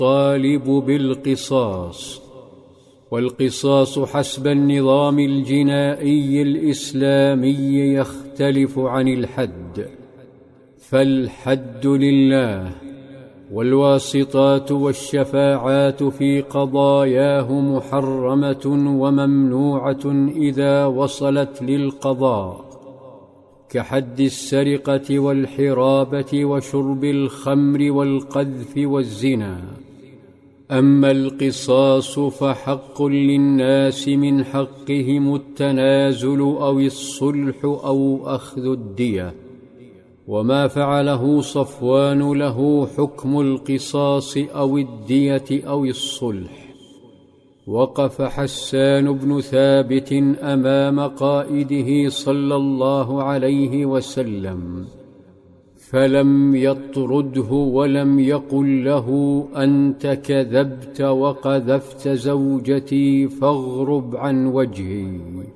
طالب بالقصاص، والقصاص حسب النظام الجنائي الإسلامي يختلف عن الحد، فالحد لله، والواسطات والشفاعات في قضاياه محرمة وممنوعة إذا وصلت للقضاء، كحد السرقة والحرابة وشرب الخمر والقذف والزنا. أما القصاص فحق للناس من حقهم التنازل أو الصلح أو أخذ الدية، وما فعله صفوان له حكم القصاص أو الدية أو الصلح. وقف حسان بن ثابت أمام قائده صلى الله عليه وسلم فلم يطرده ولم يقل له: أنت كذبت وقذفت زوجتي فاغرب عن وجهي.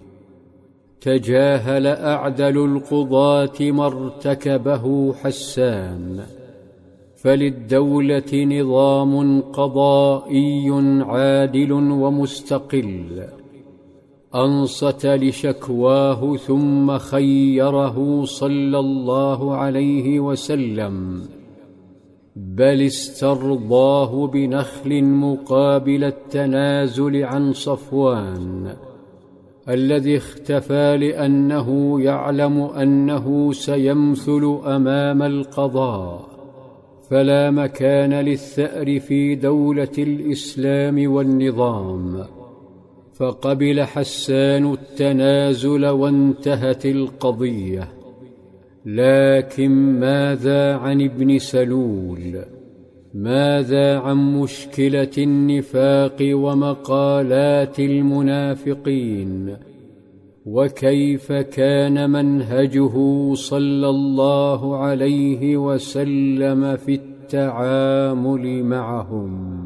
تجاهل أعدل القضاة ما ارتكبه حسان، فللدولة نظام قضائي عادل ومستقل. أنصت لشكواه ثم خيره صلى الله عليه وسلم، بل استرضاه بنخل مقابل التنازل عن صفوان الذي اختفى لأنه يعلم أنه سيمثل أمام القضاء، فلا مكان للثأر في دولة الإسلام والنظام. فقبل حسان التنازل وانتهت القضية. لكن ماذا عن ابن سلول؟ ماذا عن مشكلة النفاق ومقالات المنافقين؟ وكيف كان منهجه صلى الله عليه وسلم في التعامل معهم؟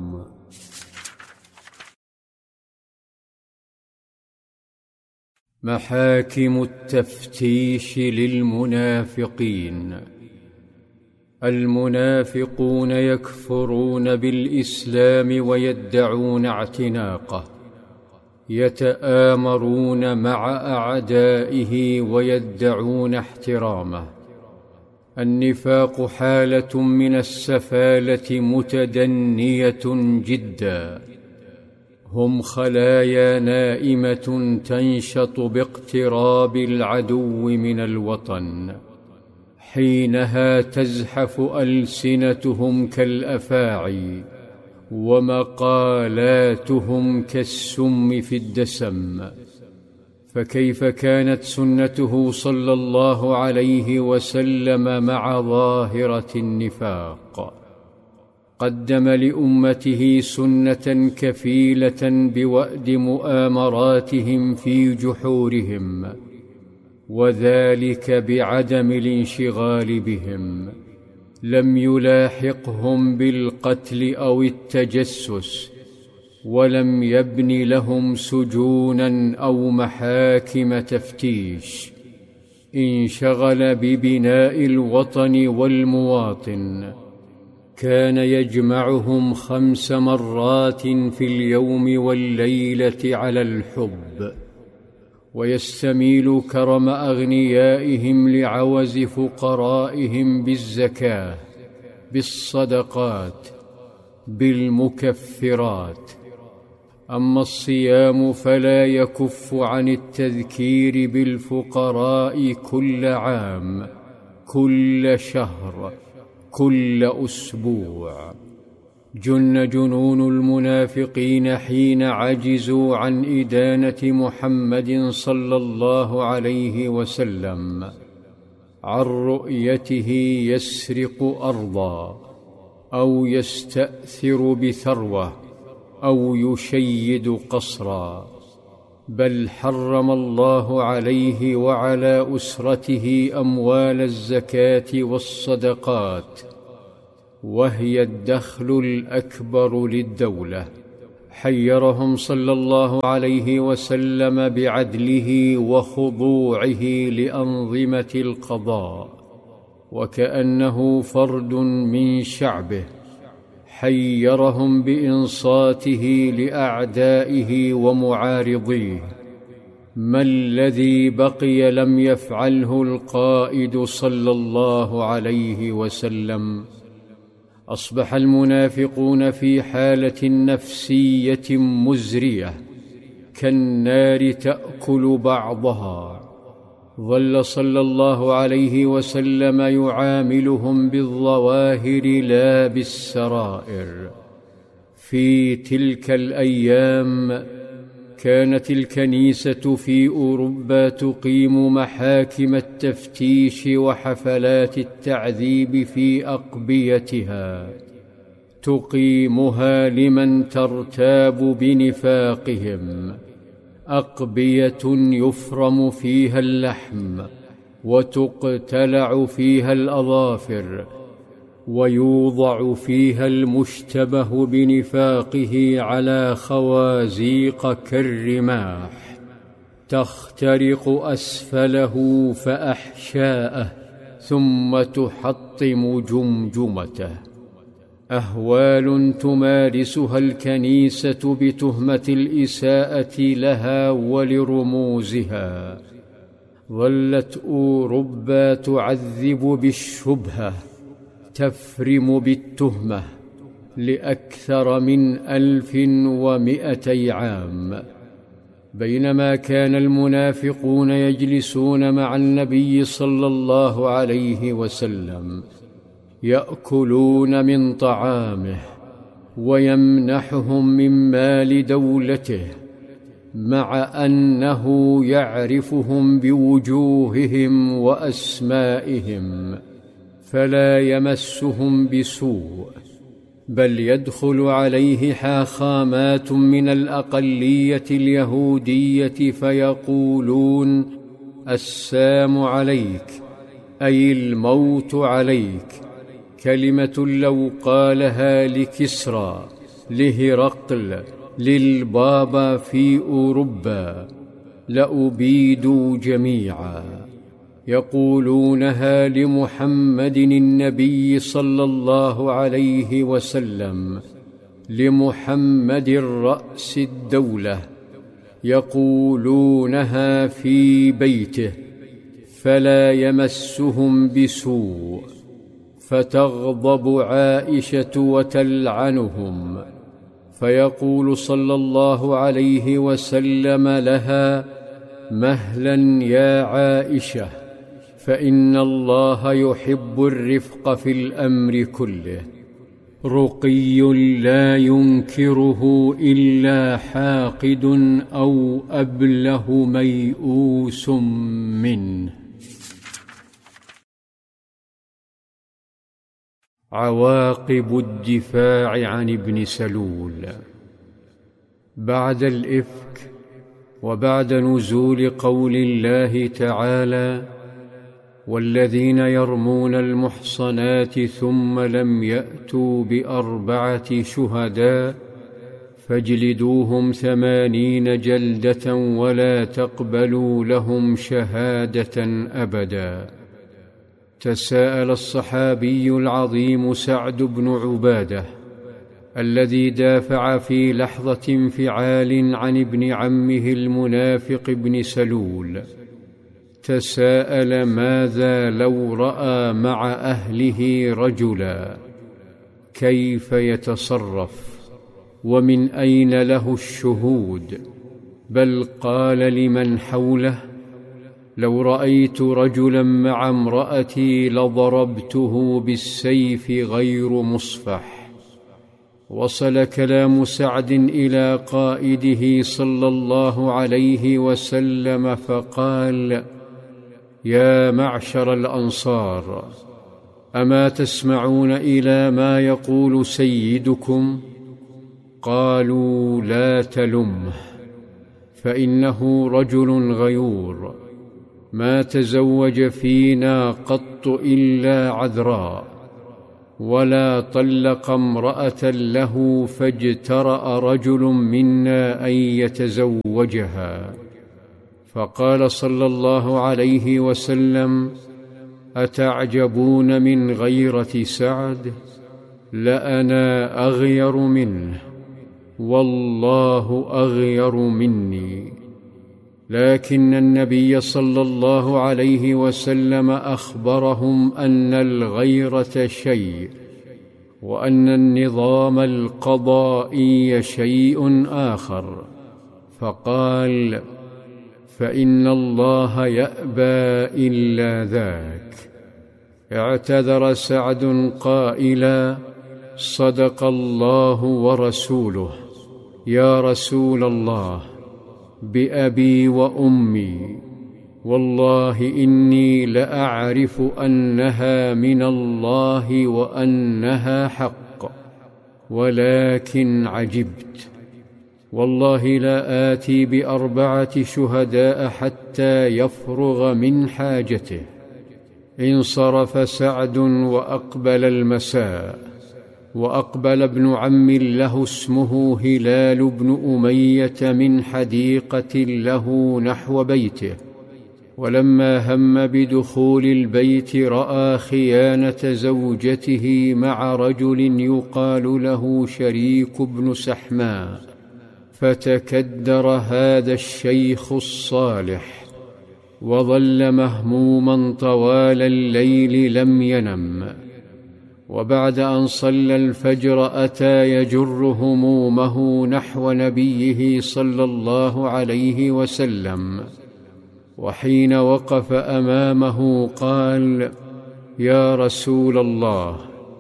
محاكم التفتيش للمنافقين. المنافقون يكفرون بالإسلام ويدعون اعتناقه، يتآمرون مع أعدائه ويدعون احترامه. النفاق حالة من السفالة متدنية جدا، هم خلايا نائمة تنشط باقتراب العدو من الوطن، حينها تزحف ألسنتهم كالأفاعي ومقالاتهم كالسم في الدسم. فكيف كانت سنته صلى الله عليه وسلم مع ظاهرة النفاق؟ قدم لأمته سنة كفيلة بوأد مؤامراتهم في جحورهم، وذلك بعدم الانشغال بهم. لم يلاحقهم بالقتل أو التجسس، ولم يبن لهم سجونا أو محاكم تفتيش. انشغل ببناء الوطن والمواطن. كان يجمعهم 5 مرات في اليوم والليلة على الحب، ويستميل كرم أغنيائهم لعوز فقرائهم بالزكاة، بالصدقات، بالمكفرات. أما الصيام فلا يكف عن التذكير بالفقراء كل عام، كل شهر، كل أسبوع. جن جنون المنافقين حين عجزوا عن إدانة محمد صلى الله عليه وسلم، عن رؤيته يسرق أرضا أو يستأثر بثروة أو يشيد قصرا، بل حرم الله عليه وعلى أسرته أموال الزكاة والصدقات، وهي الدخل الأكبر للدولة. حيرهم صلى الله عليه وسلم بعدله وخضوعه لأنظمة القضاء، وكأنه فرد من شعبه، حيرهم بإنصاته لأعدائه ومعارضيه. ما الذي بقي لم يفعله القائد صلى الله عليه وسلم؟ أصبح المنافقون في حالة نفسية مزرية كالنار تأكل بعضها. ظل صلى الله عليه وسلم يعاملهم بالظواهر لا بالسرائر. في تلك الأيام كانت الكنيسة في أوروبا تقيم محاكم التفتيش وحفلات التعذيب في أقبيتها، تقيمها لمن ترتاب بنفاقهم، أقبية يفرم فيها اللحم وتقتلع فيها الأظافر ويوضع فيها المشتبه بنفاقه على خوازيق كالرماح، تخترق أسفله فأحشاءه ثم تحطم جمجمته. أهوال تمارسها الكنيسة بتهمة الإساءة لها ولرموزها. ظلت أوروبا تعذب بالشبهة، تفرم بالتهمة لأكثر من 1200 عام، بينما كان المنافقون يجلسون مع النبي صلى الله عليه وسلم يأكلون من طعامه ويمنحهم من مال دولته، مع أنه يعرفهم بوجوههم وأسمائهم، فلا يمسهم بسوء، بل يدخل عليه حاخامات من الأقلية اليهودية فيقولون: السام عليك، أي الموت عليك، كلمة لو قالها لكسرى، لهرقل، للبابا في أوروبا لأبيدوا جميعا. يقولونها لمحمد النبي صلى الله عليه وسلم، لمحمد رأس الدولة، يقولونها في بيته، فلا يمسهم بسوء. فتغضب عائشة وتلعنهم، فيقول صلى الله عليه وسلم لها: مهلا يا عائشة، فإن الله يحب الرفق في الأمر كله. رقي لا ينكره إلا حاقد أو أبله ميؤوس منه. عواقب الدفاع عن ابن سلول. بعد الإفك وبعد نزول قول الله تعالى: والذين يرمون المحصنات ثم لم يأتوا ب4 شهداء فاجلدوهم 80 جلدة ولا تقبلوا لهم شهادة أبدا، تساءل الصحابي العظيم سعد بن عبادة الذي دافع في لحظة انفعال عن ابن عمه المنافق ابن سلول، تساءل: ماذا لو رأى مع أهله رجلا، كيف يتصرف ومن أين له الشهود؟ بل قال لمن حوله: لو رأيت رجلا مع امرأتي لضربته بالسيف غير مصفح. وصل كلام سعد إلى قائده صلى الله عليه وسلم فقال: يا معشر الأنصار، أما تسمعون إلى ما يقول سيدكم؟ قالوا: لا تلمه، فإنه رجل غيور، ما تزوج فينا قط إلا عذراء، ولا طلق امرأة له فاجترأ رجل منا أن يتزوجها. فقال صلى الله عليه وسلم: أتعجبون من غيرة سعد؟ لأنا أغير منه، والله أغير مني. لكن النبي صلى الله عليه وسلم أخبرهم أن الغيرة شيء، وأن النظام القضائي شيء آخر، فقال: فإن الله يأبى إلا ذاك. اعتذر سعد قائلا: صدق الله ورسوله، يا رسول الله، بأبي وأمي، والله إني لأعرف أنها من الله وأنها حق، ولكن عجبت، والله لا آتي ب4 شهداء حتى يفرغ من حاجته. انصرف سعد وأقبل المساء، وأقبل ابن عم له اسمه هلال بن أمية من حديقة له نحو بيته، ولما هم بدخول البيت رأى خيانة زوجته مع رجل يقال له شريك بن سحماء، فتكدر هذا الشيخ الصالح، وظل مهموما طوال الليل لم ينم. وبعد أن صلى الفجر أتى يجر همومه نحو نبيه صلى الله عليه وسلم، وحين وقف أمامه قال: يا رسول الله،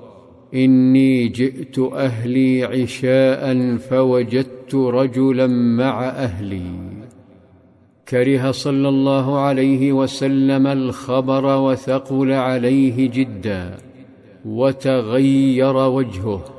إني جئت أهلي عشاء فوجدت رجلا مع أهلي. كره صلى الله عليه وسلم الخبر وثقل عليه جدا، وتغير وجهه،